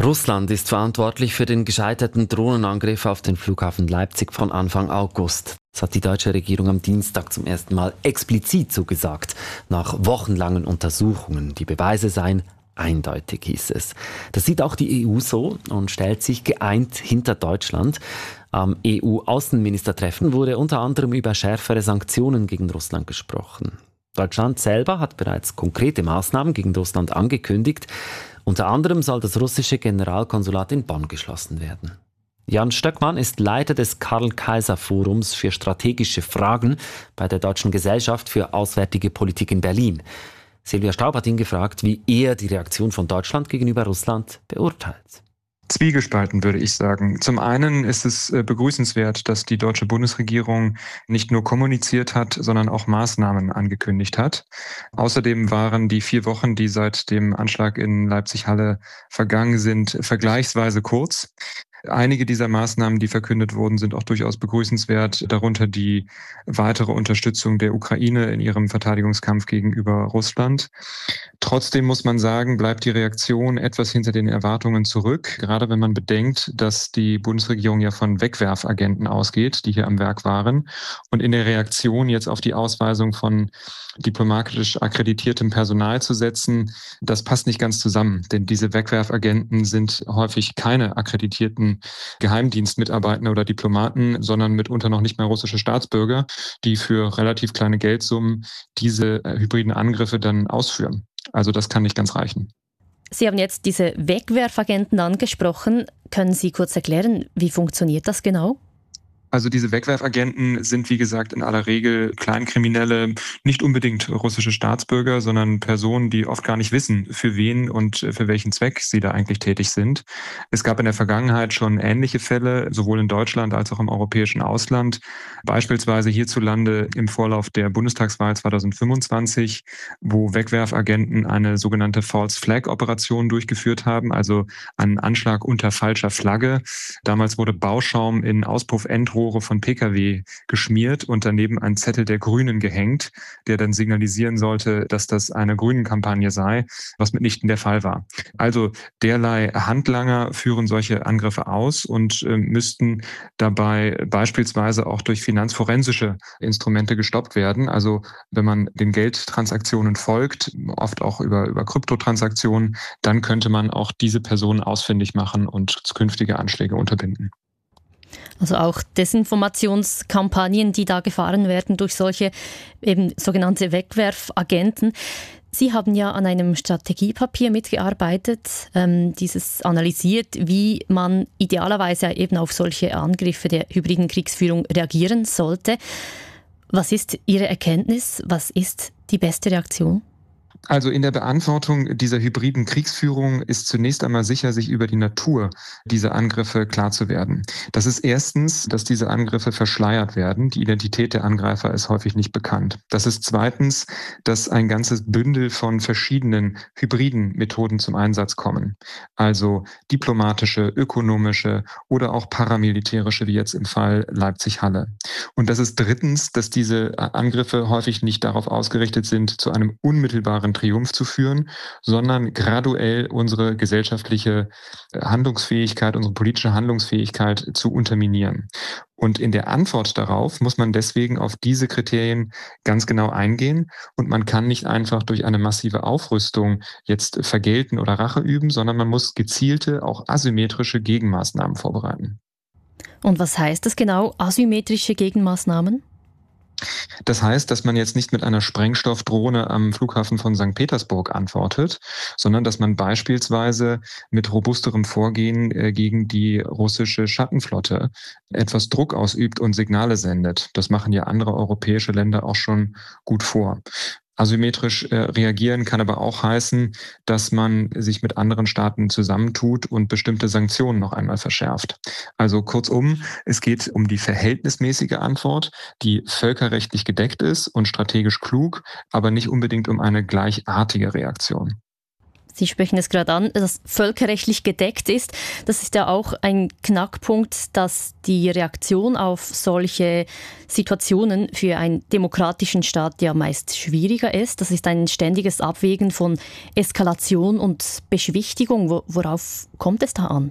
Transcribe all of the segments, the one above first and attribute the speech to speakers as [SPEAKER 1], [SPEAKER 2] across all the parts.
[SPEAKER 1] Russland ist verantwortlich für den gescheiterten Drohnenangriff auf den Flughafen Leipzig von Anfang August. Das hat die deutsche Regierung am Dienstag zum ersten Mal explizit zugesagt. Nach wochenlangen Untersuchungen. Die Beweise seien eindeutig, hieß es. Das sieht auch die EU so und stellt sich geeint hinter Deutschland. Am EU-Außenministertreffen wurde unter anderem über schärfere Sanktionen gegen Russland gesprochen. Deutschland selber hat bereits konkrete Maßnahmen gegen Russland angekündigt. Unter anderem soll das russische Generalkonsulat in Bonn geschlossen werden. Jan Stöckmann ist Leiter des Karl-Kaiser-Forums für strategische Fragen bei der Deutschen Gesellschaft für Auswärtige Politik in Berlin. Silvia Staub hat ihn gefragt, wie er die Reaktion von Deutschland gegenüber Russland beurteilt.
[SPEAKER 2] Zwiegespalten, würde ich sagen. Zum einen ist es begrüßenswert, dass die deutsche Bundesregierung nicht nur kommuniziert hat, sondern auch Maßnahmen angekündigt hat. Außerdem waren die 4 Wochen, die seit dem Anschlag in Leipzig-Halle vergangen sind, vergleichsweise kurz. Einige dieser Maßnahmen, die verkündet wurden, sind auch durchaus begrüßenswert, darunter die weitere Unterstützung der Ukraine in ihrem Verteidigungskampf gegenüber Russland. Trotzdem muss man sagen, bleibt die Reaktion etwas hinter den Erwartungen zurück, gerade wenn man bedenkt, dass die Bundesregierung ja von Wegwerfagenten ausgeht, die hier am Werk waren. Und in der Reaktion jetzt auf die Ausweisung von diplomatisch akkreditiertem Personal zu setzen, das passt nicht ganz zusammen. Denn diese Wegwerfagenten sind häufig keine akkreditierten Geheimdienstmitarbeiter oder Diplomaten, sondern mitunter noch nicht mal russische Staatsbürger, die für relativ kleine Geldsummen diese hybriden Angriffe dann ausführen. Also das kann nicht ganz reichen.
[SPEAKER 3] Sie haben jetzt diese Wegwerfagenten angesprochen. Können Sie kurz erklären, wie funktioniert das genau?
[SPEAKER 2] Also diese Wegwerfagenten sind, wie gesagt, in aller Regel Kleinkriminelle, nicht unbedingt russische Staatsbürger, sondern Personen, die oft gar nicht wissen, für wen und für welchen Zweck sie da eigentlich tätig sind. Es gab in der Vergangenheit schon ähnliche Fälle, sowohl in Deutschland als auch im europäischen Ausland. Beispielsweise hierzulande im Vorlauf der Bundestagswahl 2025, wo Wegwerfagenten eine sogenannte False Flag Operation durchgeführt haben, also einen Anschlag unter falscher Flagge. Damals wurde Bauschaum in Auspuffendrohre von Pkw geschmiert und daneben ein Zettel der Grünen gehängt, der dann signalisieren sollte, dass das eine Grünen-Kampagne sei, was mitnichten der Fall war. Also derlei Handlanger führen solche Angriffe aus und müssten dabei beispielsweise auch durch finanzforensische Instrumente gestoppt werden. Also wenn man den Geldtransaktionen folgt, oft auch über Kryptotransaktionen, dann könnte man auch diese Personen ausfindig machen und künftige Anschläge unterbinden.
[SPEAKER 3] Also auch Desinformationskampagnen, die da gefahren werden durch solche eben sogenannte Wegwerfagenten. Sie haben ja an einem Strategiepapier mitgearbeitet, dieses analysiert, wie man idealerweise eben auf solche Angriffe der hybriden Kriegsführung reagieren sollte. Was ist Ihre Erkenntnis? Was ist die beste Reaktion?
[SPEAKER 2] Also in der Beantwortung dieser hybriden Kriegsführung ist zunächst einmal sicher, sich über die Natur dieser Angriffe klar zu werden. Das ist erstens, dass diese Angriffe verschleiert werden. Die Identität der Angreifer ist häufig nicht bekannt. Das ist zweitens, dass ein ganzes Bündel von verschiedenen hybriden Methoden zum Einsatz kommen. Also diplomatische, ökonomische oder auch paramilitärische, wie jetzt im Fall Leipzig-Halle. Und das ist drittens, dass diese Angriffe häufig nicht darauf ausgerichtet sind, zu einem unmittelbaren Triumph zu führen, sondern graduell unsere gesellschaftliche Handlungsfähigkeit, unsere politische Handlungsfähigkeit zu unterminieren. Und in der Antwort darauf muss man deswegen auf diese Kriterien ganz genau eingehen. Und man kann nicht einfach durch eine massive Aufrüstung jetzt vergelten oder Rache üben, sondern man muss gezielte, auch asymmetrische Gegenmaßnahmen vorbereiten.
[SPEAKER 3] Und was heißt das genau, asymmetrische Gegenmaßnahmen?
[SPEAKER 2] Das heißt, dass man jetzt nicht mit einer Sprengstoffdrohne am Flughafen von St. Petersburg antwortet, sondern dass man beispielsweise mit robusterem Vorgehen gegen die russische Schattenflotte etwas Druck ausübt und Signale sendet. Das machen ja andere europäische Länder auch schon gut vor. Asymmetrisch reagieren kann aber auch heißen, dass man sich mit anderen Staaten zusammentut und bestimmte Sanktionen noch einmal verschärft. Also kurzum, es geht um die verhältnismäßige Antwort, die völkerrechtlich gedeckt ist und strategisch klug, aber nicht unbedingt um eine gleichartige Reaktion.
[SPEAKER 3] Sie sprechen es gerade an, das völkerrechtlich gedeckt ist. Das ist ja auch ein Knackpunkt, dass die Reaktion auf solche Situationen für einen demokratischen Staat ja meist schwieriger ist. Das ist ein ständiges Abwägen von Eskalation und Beschwichtigung. Worauf kommt es da an?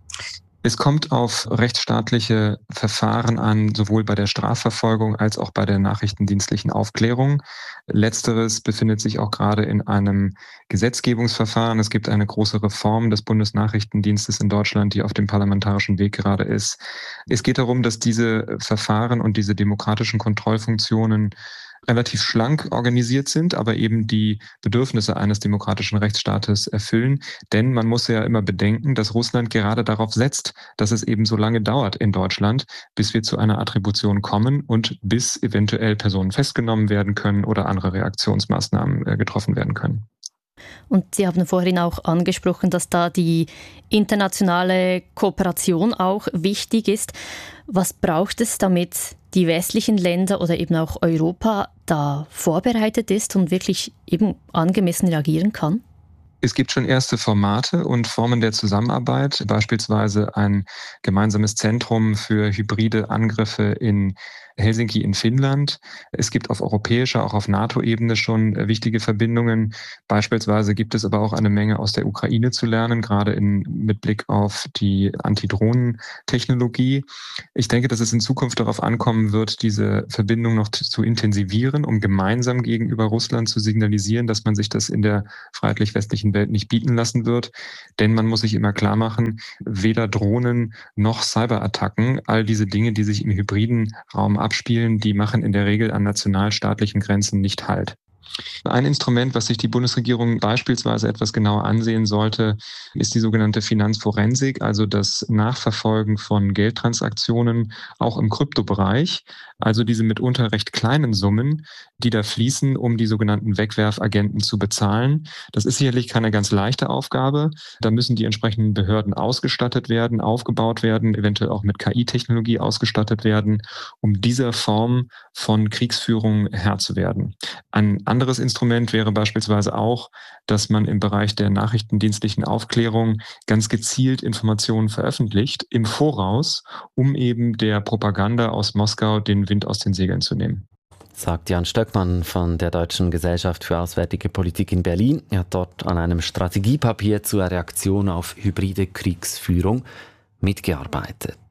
[SPEAKER 2] Es kommt auf rechtsstaatliche Verfahren an, sowohl bei der Strafverfolgung als auch bei der nachrichtendienstlichen Aufklärung. Letzteres befindet sich auch gerade in einem Gesetzgebungsverfahren. Es gibt eine große Reform des Bundesnachrichtendienstes in Deutschland, die auf dem parlamentarischen Weg gerade ist. Es geht darum, dass diese Verfahren und diese demokratischen Kontrollfunktionen relativ schlank organisiert sind, aber eben die Bedürfnisse eines demokratischen Rechtsstaates erfüllen. Denn man muss ja immer bedenken, dass Russland gerade darauf setzt, dass es eben so lange dauert in Deutschland, bis wir zu einer Attribution kommen und bis eventuell Personen festgenommen werden können oder andere Reaktionsmaßnahmen getroffen werden können.
[SPEAKER 3] Und Sie haben vorhin auch angesprochen, dass da die internationale Kooperation auch wichtig ist. Was braucht es, damit die westlichen Länder oder eben auch Europa da vorbereitet ist und wirklich eben angemessen reagieren kann?
[SPEAKER 2] Es gibt schon erste Formate und Formen der Zusammenarbeit, beispielsweise ein gemeinsames Zentrum für hybride Angriffe in Helsinki in Finnland. Es gibt auf europäischer, auch auf NATO-Ebene schon wichtige Verbindungen. Beispielsweise gibt es aber auch eine Menge aus der Ukraine zu lernen, gerade mit Blick auf die Antidrohnen-Technologie. Ich denke, dass es in Zukunft darauf ankommen wird, diese Verbindung noch zu intensivieren, um gemeinsam gegenüber Russland zu signalisieren, dass man sich das in der freiheitlich-westlichen Welt nicht bieten lassen wird. Denn man muss sich immer klar machen, weder Drohnen noch Cyberattacken, all diese Dinge, die sich im hybriden Raum abspielen, die machen in der Regel an nationalstaatlichen Grenzen nicht Halt. Ein Instrument, was sich die Bundesregierung beispielsweise etwas genauer ansehen sollte, ist die sogenannte Finanzforensik, also das Nachverfolgen von Geldtransaktionen auch im Kryptobereich, also diese mitunter recht kleinen Summen, die da fließen, um die sogenannten Wegwerfagenten zu bezahlen. Das ist sicherlich keine ganz leichte Aufgabe. Da müssen die entsprechenden Behörden ausgestattet werden, aufgebaut werden, eventuell auch mit KI-Technologie ausgestattet werden, um dieser Form von Kriegsführung Herr zu werden. Ein anderes Instrument wäre beispielsweise auch, dass man im Bereich der nachrichtendienstlichen Aufklärung ganz gezielt Informationen veröffentlicht im Voraus, um eben der Propaganda aus Moskau den Wind aus den Segeln zu nehmen.
[SPEAKER 1] Sagt Jan Stöckmann von der Deutschen Gesellschaft für Auswärtige Politik in Berlin. Er hat dort an einem Strategiepapier zur Reaktion auf hybride Kriegsführung mitgearbeitet.